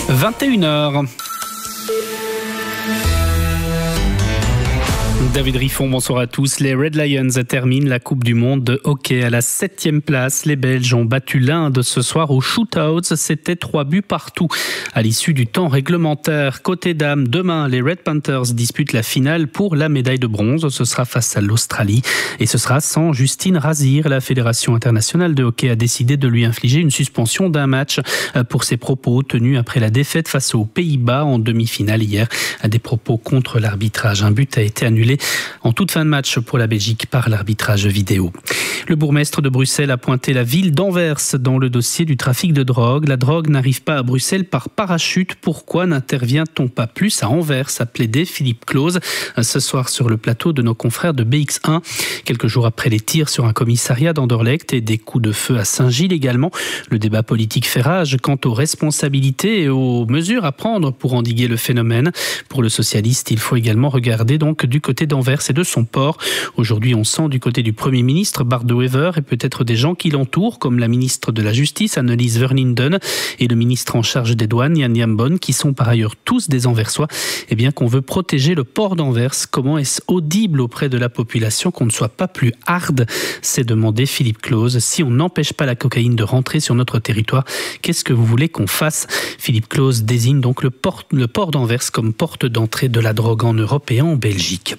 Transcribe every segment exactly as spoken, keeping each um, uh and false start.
vingt et une heures. David Riffon, bonsoir à tous. Les Red Lions terminent la Coupe du Monde de hockey à la septième place. Les Belges ont battu l'Inde ce soir au shootouts. C'était trois buts partout à l'issue du temps réglementaire. Côté dames, demain, les Red Panthers disputent la finale pour la médaille de bronze. Ce sera face à l'Australie et ce sera sans Justine Razir. La Fédération internationale de hockey a décidé de lui infliger une suspension d'un match pour ses propos tenus après la défaite face aux Pays-Bas en demi-finale hier. Des propos contre l'arbitrage. Un but a été annulé en toute fin de match pour la Belgique par l'arbitrage vidéo. Le bourgmestre de Bruxelles a pointé la ville d'Anvers dans le dossier du trafic de drogue. La drogue n'arrive pas à Bruxelles par parachute. Pourquoi n'intervient-on pas plus à Anvers, a plaidé Philippe Claus ce soir sur le plateau de nos confrères de B X un. Quelques jours après les tirs sur un commissariat d'Anderlecht et des coups de feu à Saint-Gilles également, le débat politique fait rage quant aux responsabilités et aux mesures à prendre pour endiguer le phénomène. Pour le socialiste, il faut également regarder donc du côté d'Anvers et de son port. Aujourd'hui, on sent du côté du Premier ministre Bart De Wever et peut-être des gens qui l'entourent, comme la ministre de la Justice Annelies Verlinden et le ministre en charge des douanes Jan Jambon, qui sont par ailleurs tous des Anversois, et bien qu'on veut protéger le port d'Anvers. Comment est-ce audible auprès de la population qu'on ne soit pas plus hard, s'est demandé Philippe Claus. Si on n'empêche pas la cocaïne de rentrer sur notre territoire, qu'est-ce que vous voulez qu'on fasse? Philippe Claus désigne donc le port, le port d'Anvers comme porte d'entrée de la drogue en Europe et en Belgique.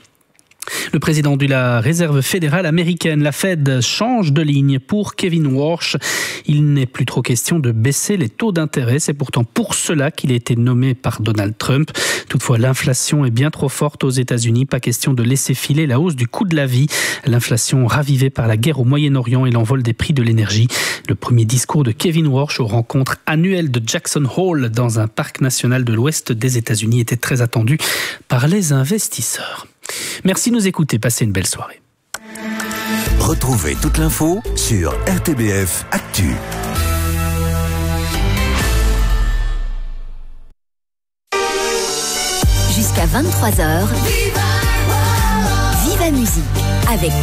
Le président de la réserve fédérale américaine, la Fed, change de ligne pour Kevin Warsh. Il n'est plus trop question de baisser les taux d'intérêt. C'est pourtant pour cela qu'il a été nommé par Donald Trump. Toutefois, l'inflation est bien trop forte aux États-Unis. Pas question de laisser filer la hausse du coût de la vie. L'inflation ravivée par la guerre au Moyen-Orient et l'envol des prix de l'énergie. Le premier discours de Kevin Warsh aux rencontres annuelles de Jackson Hole dans un parc national de l'ouest des États-Unis était très attendu par les investisseurs. Merci de nous écouter, passez une belle soirée. Retrouvez toute l'info sur R T B F Actu. Jusqu'à vingt-trois heures, Viva Musique avec